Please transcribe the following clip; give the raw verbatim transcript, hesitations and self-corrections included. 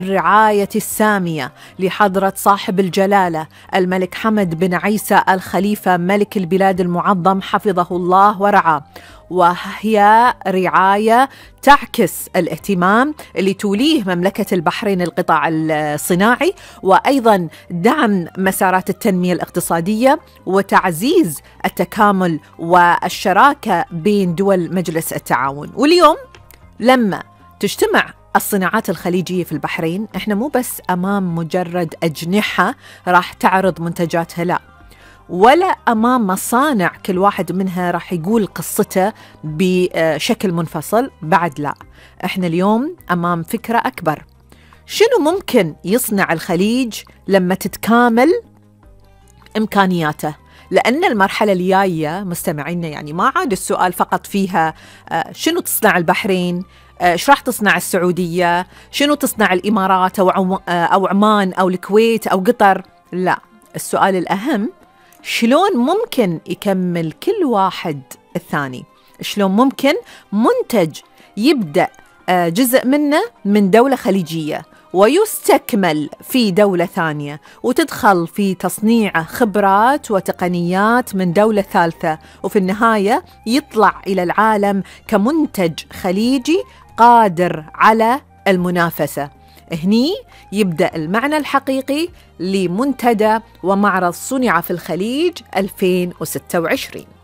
الرعاية السامية لحضرة صاحب الجلالة الملك حمد بن عيسى الخليفة ملك البلاد المعظم حفظه الله ورعاه، وهي رعاية تعكس الاهتمام اللي توليه مملكة البحرين القطاع الصناعي، وأيضا دعم مسارات التنمية الاقتصادية وتعزيز التكامل والشراكة بين دول مجلس التعاون. واليوم لما تجتمع الصناعات الخليجية في البحرين، احنا مو بس أمام مجرد أجنحة راح تعرض منتجاتها، لا، ولا أمام مصانع كل واحد منها راح يقول قصته بشكل منفصل، بعد لا، احنا اليوم أمام فكرة أكبر. شنو ممكن يصنع الخليج لما تتكامل إمكانياته؟ لأن المرحلة الجاية مستمعينا يعني ما عاد السؤال فقط فيها شنو تصنع البحرين، ايش راح تصنع السعودية، شنو تصنع الإمارات أو أو عمان أو الكويت أو قطر، لا، السؤال الأهم شلون ممكن يكمل كل واحد الثاني، شلون ممكن منتج يبدأ جزء منه من دولة خليجية ويستكمل في دولة ثانية وتدخل في تصنيع خبرات وتقنيات من دولة ثالثة، وفي النهاية يطلع إلى العالم كمنتج خليجي قادر على المنافسة. هني يبدأ المعنى الحقيقي لمنتدى ومعرض صنع في الخليج ألفين وستة وعشرين.